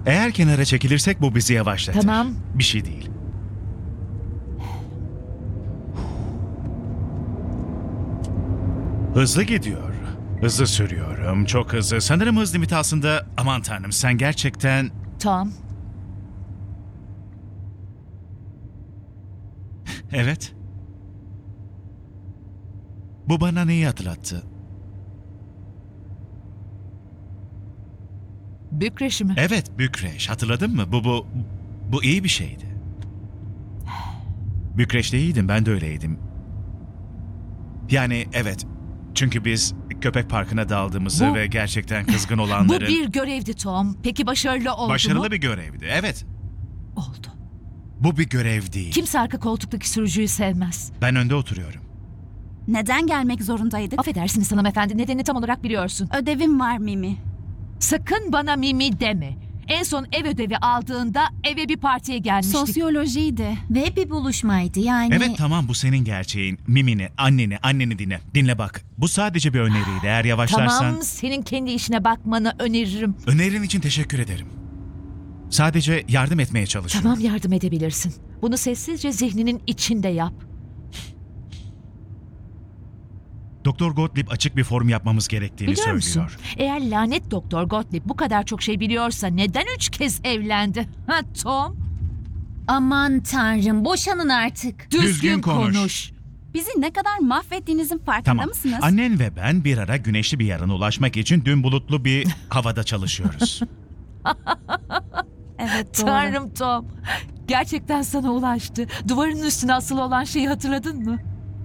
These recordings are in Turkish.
Eğer kenara çekilirsek bu bizi yavaşlatır. Tamam. Bir şey değil. Hızlı gidiyor. Hızlı sürüyorum. Çok hızlı. Sanırım hız limiti aslında... Aman tanrım, sen gerçekten... Tom, Evet. Bu bana neyi hatırlattı? Bükreş'i mi? Evet, Bükreş. Hatırladın mı? Bu iyi bir şeydi. Bükreş'te iyiydim, ben de öyleydim. Yani evet. Çünkü biz köpek parkına daldığımızı Bu- ve gerçekten kızgın Bu olanların... bir görevdi Tom. Peki başarılı oldu mu? Başarılı bir görevdi, evet. Oldu. Bu bir görev değil. Kimse arka koltuktaki sürücüyü sevmez. Ben önde oturuyorum. Neden gelmek zorundaydık? Affedersiniz hanımefendi, nedenini tam olarak biliyorsun. Ödevim var Mimi. Sakın bana Mimi deme. En son ev ödevi aldığında eve bir partiye gelmiştik. Sosyolojiydi. Ve bir buluşmaydı yani. Evet tamam, bu senin gerçeğin. Mimini, anneni dinle. Dinle bak. Bu sadece bir öneriydi. Eğer yavaşlarsan... Tamam, senin kendi işine bakmanı öneririm. Önerin için teşekkür ederim. Sadece yardım etmeye çalışıyorum. Tamam, yardım edebilirsin. Bunu sessizce zihninin içinde yap. Doktor Gottlieb açık bir form yapmamız gerektiğini Biliyor musun? söylüyor. Eğer lanet Doktor Gottlieb bu kadar çok şey biliyorsa neden 3 kez evlendi? Ha Tom? Aman tanrım, boşanın artık. Düzgün konuş. konuş. Bizi ne kadar mahvettiğinizin farkında Tamam. mısınız? Annen ve ben bir ara güneşli bir yarına ulaşmak için dün bulutlu bir havada çalışıyoruz. Evet doğru. Tanrım Tom. Gerçekten sana ulaştı. Duvarın üstüne asılı olan şeyi hatırladın mı?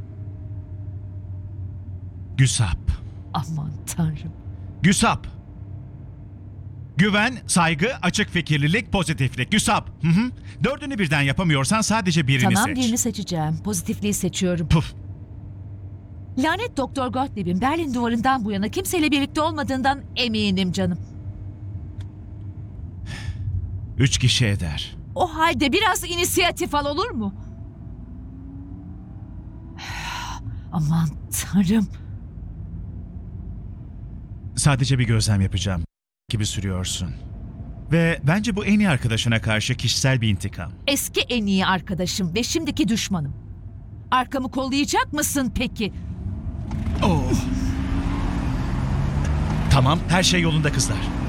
GÜSAP. Aman Tanrım. GÜSAP. Güven, saygı, açık fikirlilik, pozitiflik. GÜSAP. Hı hı. Dördünü birden yapamıyorsan sadece birini Tamam, seç. birini seçeceğim. Pozitifliği seçiyorum. Puf. Lanet Doktor Gottlieb'in Berlin duvarından bu yana kimseyle birlikte olmadığından eminim canım. 3 kişi eder. O halde biraz inisiyatif al, olur mu? Aman Tanrım. Sadece bir gözlem yapacağım gibi sürüyorsun. Ve bence bu en iyi arkadaşına karşı kişisel bir intikam. Eski en iyi arkadaşım ve şimdiki düşmanım. Arkamı kollayacak mısın peki? Oh. Tamam, her şey yolunda kızlar.